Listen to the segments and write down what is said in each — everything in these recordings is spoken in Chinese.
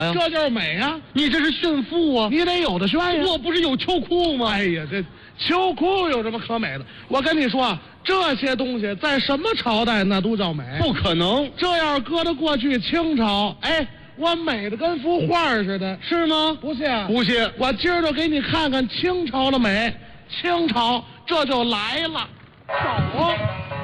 这就是美啊！ 你这是炫富啊！ 你得有的炫呀！ 我不是有秋裤吗？ 哎呀，这秋裤有什么可美的？我跟你说，这些东西在什么朝代那都叫美。 不可能！ 这要是搁到过去清朝，哎，我美的跟幅画似的， 是吗？ 不信？ 不信！ 我今儿就给你看看清朝的美。清朝这就来了，走。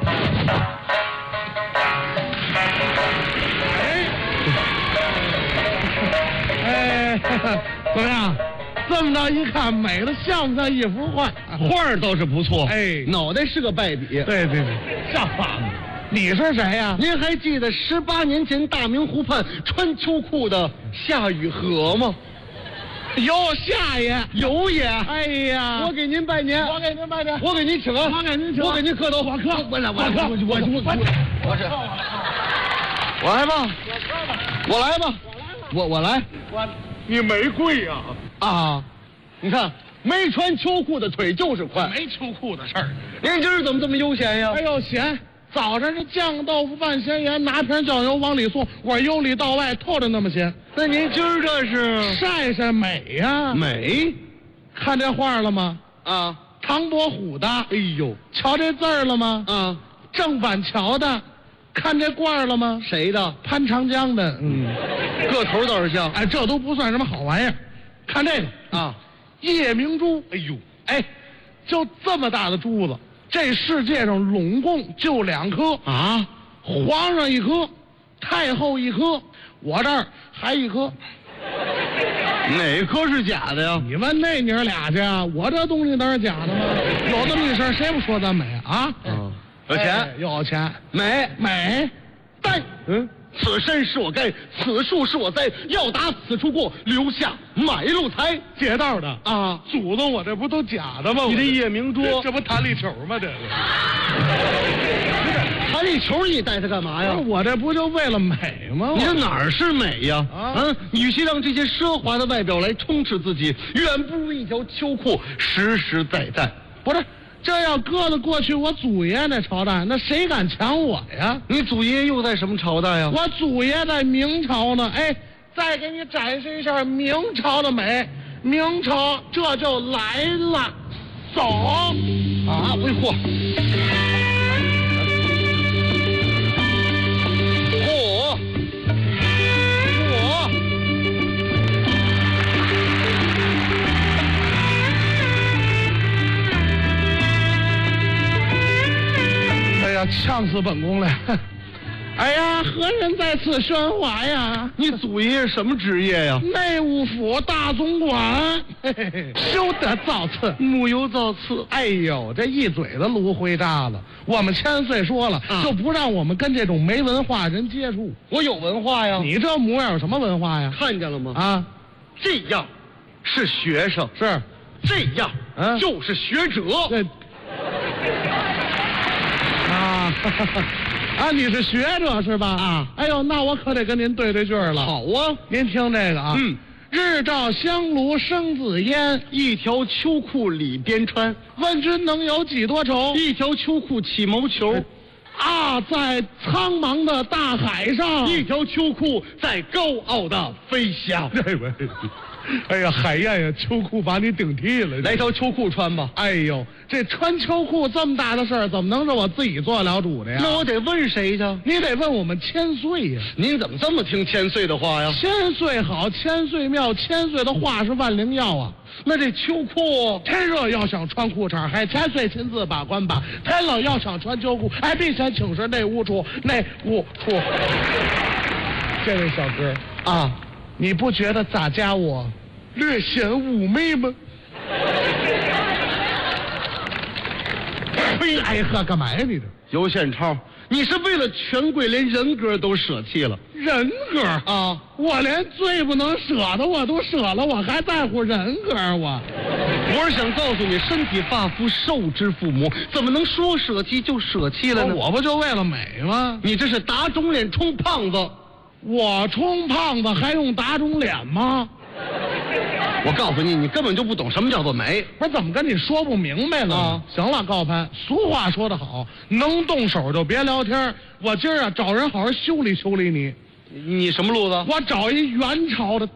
哎，怎么样？这么着一看，美的像不像一幅画？ 画倒是不错， 哎， 脑袋是个败笔。 对，像话吗？你是谁呀？ 您还记得18年前大明湖畔穿秋裤的夏雨荷吗？ 有夏爷， 有也。 哎呀， 我给您拜年， 我给您拜年， 我给您请安， 我给您请， 我给您磕头， 我磕， 我来吧，我来。 你玫瑰呀！ 啊，你看没穿秋裤的腿就是快， 没秋裤的事儿。 您今儿怎么这么悠闲呀？ 哎呦，闲！早上是酱豆腐拌咸盐，拿瓶酱油往里送，我由里到外透着那么咸。 那您今儿这是晒美呀？ 美， 看这画了吗？ 啊， 唐伯虎的。 哎呦， 瞧这字儿了吗？ 啊， 郑板桥的。看这罐了吗？ 谁的？ 潘长江的。 个头倒是像。 哎，这都不算什么好玩意儿。看这个啊， 夜明珠。 哎呦， 哎，就这么大的珠子，这世界上拢共就2颗啊， 皇上1颗，太后1颗，我这儿还1颗。 哪颗是假的呀？ 你问那娘俩去啊！我这东西当是假的吗？有这么一事，谁不说咱美啊？ 有钱， 哎，有钱， 美， 但此身是我该，此树是我栽，要打此处过，留下买路财。 劫道的啊， 祖宗，我这不都假的吗？ 你这夜明珠， 这不弹力球吗？这个弹力球你带它干嘛呀？ 我这不就为了美吗？ 你这哪儿是美呀？与其让这些奢华的外表来充斥自己，远不如一条秋裤实实在在。 不是。这要搁到过去我祖爷那朝代，那谁敢抢我呀？ 你祖爷又在什么朝代呀？ 我祖爷在明朝呢。哎，再给你展示一下明朝的美。明朝这就来了，走啊！ 哎嚯！ 呛死本宫了！哎呀，何人在此喧哗呀？ 你祖爷什么职业呀？ 内务府大总管，休得造次， 木有造次。 哎呦，这一嘴的芦灰渣子！我们千岁说了，就不让我们跟这种没文化人接触。 我有文化呀！ 你这模样有什么文化呀？ 看见了吗？ 啊， 这样是学生， 是这样就是学者。 啊，你是学者是吧？啊，哎呦，那我可得跟您对句了。 好啊， 您听这个啊。日照香炉生紫烟， 一条秋裤里边穿。 问君能有几多愁？ 一条秋裤起毛球。 啊，在苍茫的大海上， 一条秋裤在高傲的飞翔。 哎呀，海燕呀，秋裤把你顶替了， 来条秋裤穿吧。 哎呦，这穿秋裤这么大的事儿，怎么能是我自己做了主的呀？ 那我得问谁去？ 你得问我们千岁呀。 您怎么这么听千岁的话呀？ 千岁好，千岁妙，千岁的话是万灵药啊。 那这秋裤， 天热要想穿裤衩，还千岁亲自把关把；天冷要想穿秋裤，还必先请示内务处。内务处，这位小哥啊， 你不觉得咱家我略显妩媚吗？哎呵，干嘛呀你这？ 尤宪超，你是为了权贵连人格都舍弃了？ 人格啊！ 我连最不能舍的我都舍了，我还在乎人格？我是想告诉你，身体发肤受之父母，怎么能说舍弃就舍弃了呢？ 我不就为了美吗？ 你这是打肿脸充胖子。 我充胖子还用打肿脸吗？ 我告诉你，你根本就不懂什么叫做美。 不是怎么跟你说不明白了啊？ 行了，高攀，俗话说得好，能动手就别聊天。我今儿啊找人好好修理修理你。 你什么路子？ 我找一元朝的